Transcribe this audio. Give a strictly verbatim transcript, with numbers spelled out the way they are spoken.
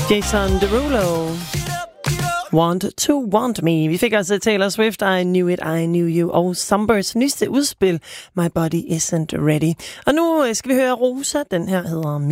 Jason Derulo. Want to Want Me. Vi fik altså Taylor Swift, I Knew It, I Knew You, og Sunbursts nyeste udspil, My Body Isn't Ready. Og nu skal vi høre Rosa, den her hedder